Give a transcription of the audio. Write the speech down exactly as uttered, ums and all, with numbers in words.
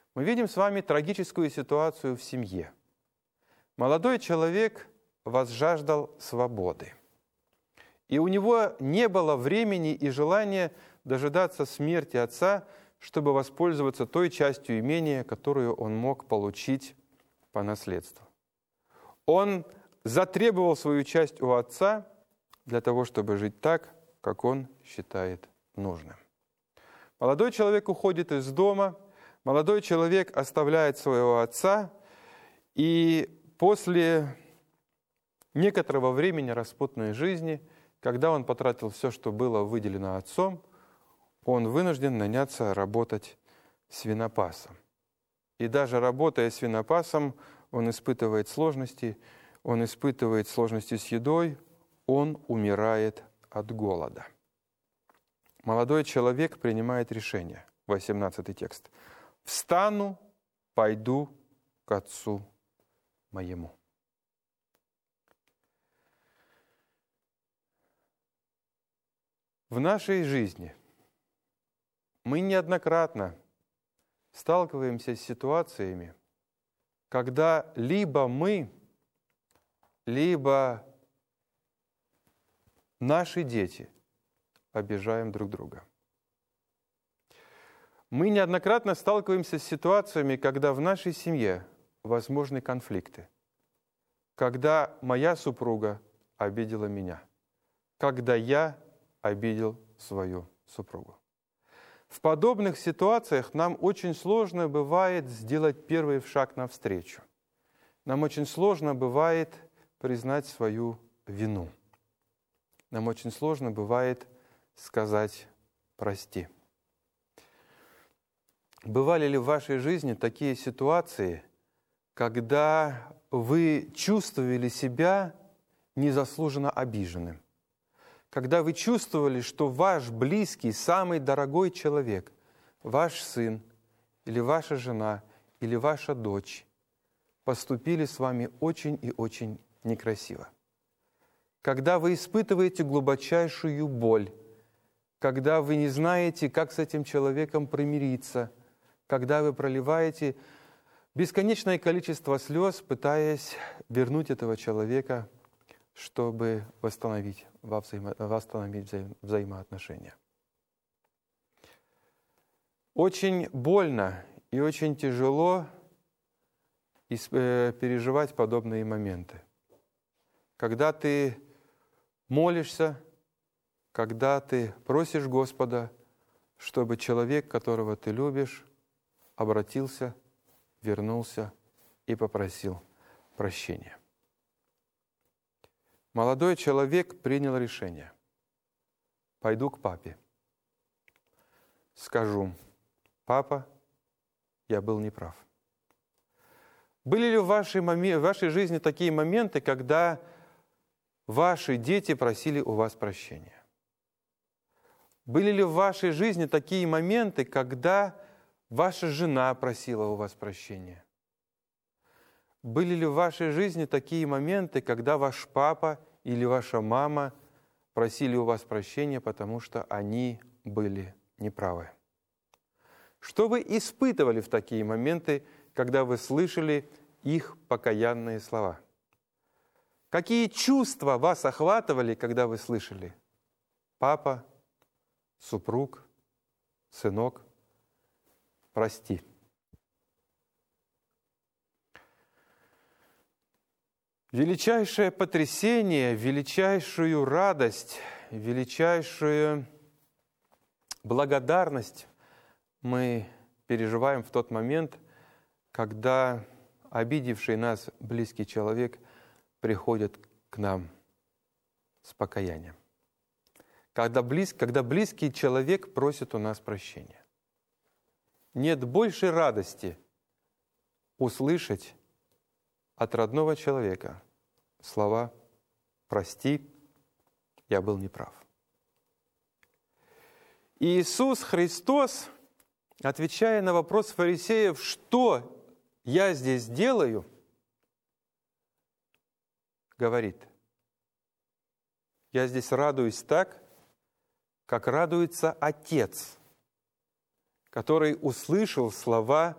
Мы видим с вами трагическую ситуацию в семье. Молодой человек возжаждал свободы. И у него не было времени и желания дожидаться смерти отца, чтобы воспользоваться той частью имения, которую он мог получить по наследству. Он затребовал свою часть у отца для того, чтобы жить так, как он считает нужным. Молодой человек уходит из дома, молодой человек оставляет своего отца, и после некоторого времени распутной жизни, когда он потратил все, что было выделено отцом, он вынужден наняться работать свинопасом. И даже работая свинопасом, он испытывает сложности, он испытывает сложности с едой, он умирает от голода. Молодой человек принимает решение, восемнадцатый текст. «Встану, пойду к отцу моему». В нашей жизни мы неоднократно сталкиваемся с ситуациями, когда либо мы, либо наши дети обижаем друг друга. Мы неоднократно сталкиваемся с ситуациями, когда в нашей семье возможны конфликты, когда моя супруга обидела меня, когда я обидел свою супругу. В подобных ситуациях нам очень сложно бывает сделать первый шаг навстречу. Нам очень сложно бывает признать свою вину. Нам очень сложно бывает сказать «прости». Бывали ли в вашей жизни такие ситуации, когда вы чувствовали себя незаслуженно обиженным? Когда вы чувствовали, что ваш близкий, самый дорогой человек, ваш сын, или ваша жена, или ваша дочь, поступили с вами очень и очень некрасиво. Когда вы испытываете глубочайшую боль, когда вы не знаете, как с этим человеком примириться, когда вы проливаете бесконечное количество слез, пытаясь вернуть этого человека, чтобы восстановить, взаимо, восстановить взаим, взаимоотношения. Очень больно и очень тяжело переживать подобные моменты. Когда ты молишься, когда ты просишь Господа, чтобы человек, которого ты любишь, обратился, вернулся и попросил прощения. Молодой человек принял решение. Пойду к папе. Скажу: папа, я был неправ. Были ли в вашей, в вашей жизни такие моменты, когда ваши дети просили у вас прощения? Были ли в вашей жизни такие моменты, когда ваша жена просила у вас прощения? Были ли в вашей жизни такие моменты, когда ваш папа или ваша мама просили у вас прощения, потому что они были неправы? Что вы испытывали в такие моменты, когда вы слышали их покаянные слова? Какие чувства вас охватывали, когда вы слышали: папа, супруг, сынок, прости? Величайшее потрясение, величайшую радость, величайшую благодарность мы переживаем в тот момент, когда обидевший нас близкий человек приходит к нам с покаянием. Когда, близ, когда близкий человек просит у нас прощения. Нет большей радости услышать от родного человека слова «прости, я был неправ». И Иисус Христос, отвечая на вопрос фарисеев, что я здесь делаю, говорит: я здесь радуюсь так, как радуется Отец, который услышал слова